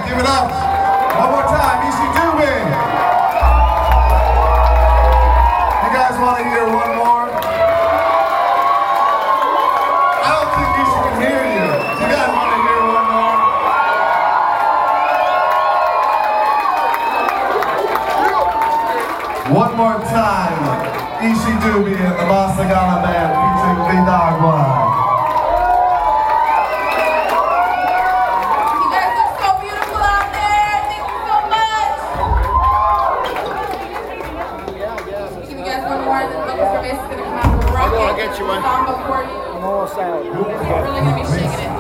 Give it up. One more time, Easy Doobie. You guys want to hear one more? I don't think Easy can hear you. You guys want to hear one more? One more time, Easy Doobie and the Bossa Gala Band featuring Vidagua. I'll get you one. I'm almost out. We're really going to be shaking it.